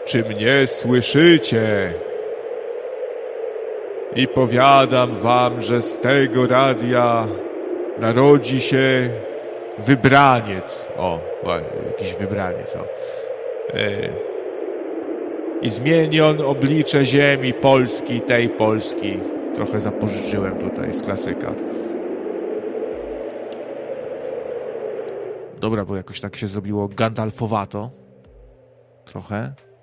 czy mnie słyszycie? I powiadam wam, że z tego radia narodzi się wybraniec. O, jakiś wybraniec, o. I zmieni on oblicze ziemi Polski, tej Polski. Trochę zapożyczyłem tutaj z klasyka. Dobra, bo jakoś tak się zrobiło Gandalfowato. Trochę.